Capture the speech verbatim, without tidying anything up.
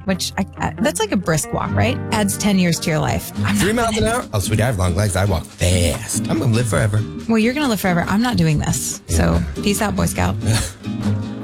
which I, I, that's like a brisk walk, right? Adds ten years to your life. I'm Three not, miles an hour? Oh, sweetie, I have long legs. I walk fast. I'm going to live forever. well, you're going to live forever. I'm not doing this. Yeah. So peace out, Boy Scout.